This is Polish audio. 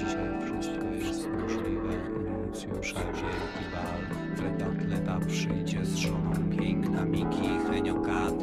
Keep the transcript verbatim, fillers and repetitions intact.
Dzisiaj wszystko jest możliwe. Nuncjusza wielki bal. Fleta, tleta przyjdzie z żoną. Piękna Miki, Heniokat